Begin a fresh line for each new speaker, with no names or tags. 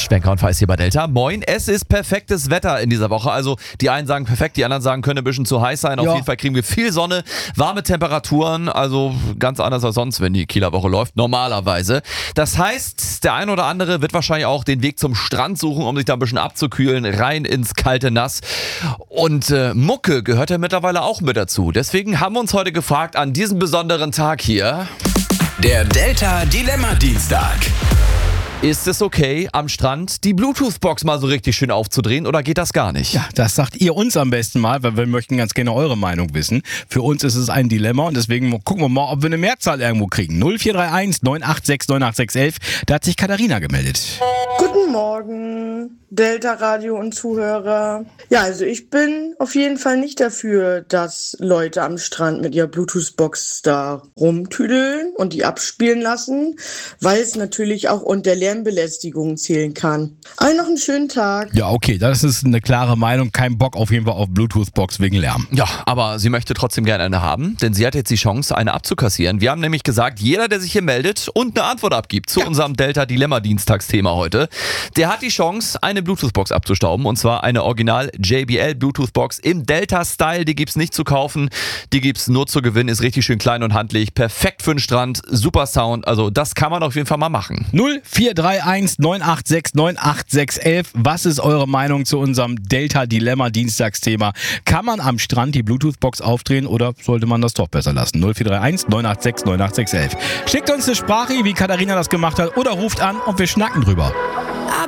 Schwenker und Weiß hier bei Delta. Moin, es ist perfektes Wetter in dieser Woche. Also die einen sagen perfekt, die anderen sagen, könnte ein bisschen zu heiß sein. Auf jeden Fall kriegen wir viel Sonne, warme Temperaturen, also ganz anders als sonst, wenn die Kieler Woche läuft, normalerweise. Das heißt, der ein oder andere wird wahrscheinlich auch den Weg zum Strand suchen, um sich da ein bisschen abzukühlen, rein ins kalte Nass. Und Mucke gehört ja mittlerweile auch mit dazu. Deswegen haben wir uns heute gefragt, an diesem besonderen Tag hier:
Der Delta Dilemma Dienstag.
Ist es okay, am Strand die Bluetooth-Box mal so richtig schön aufzudrehen oder geht das gar nicht?
Ja, das sagt ihr uns am besten mal, weil wir möchten ganz gerne eure Meinung wissen. Für uns ist es ein Dilemma und deswegen gucken wir mal, ob wir eine Mehrzahl irgendwo kriegen. 0431 986 98611. Da hat sich Katharina gemeldet.
Guten Morgen, Delta Radio und Zuhörer. Ja, also ich bin auf jeden Fall nicht dafür, dass Leute am Strand mit ihrer Bluetooth-Box da rumtüdeln und die abspielen lassen, weil es natürlich auch unter Lärmbelästigung zählen kann. Allen noch einen schönen Tag.
Ja, okay, das ist eine klare Meinung. Kein Bock auf jeden Fall auf Bluetooth-Box wegen Lärm.
Ja, aber sie möchte trotzdem gerne eine haben, denn sie hat jetzt die Chance, eine abzukassieren. Wir haben nämlich gesagt, jeder, der sich hier meldet und eine Antwort abgibt zu unserem Delta-Dilemma-Dienstagsthema heute, der hat die Chance, eine Bluetooth-Box abzustauben. Und zwar eine Original JBL Bluetooth-Box im Delta-Style. Die gibt's nicht zu kaufen, die gibt's nur zu gewinnen. Ist richtig schön klein und handlich, perfekt für den Strand, super Sound. Also das kann man auf jeden Fall mal machen.
0431 986 98611. Was ist eure Meinung zu unserem Delta-Dilemma-Dienstagsthema? Kann man am Strand die Bluetooth-Box aufdrehen oder sollte man das doch besser lassen? 0431 986 98611. Schickt uns eine Sprache, wie Katharina das gemacht hat, oder ruft an und wir schnacken drüber.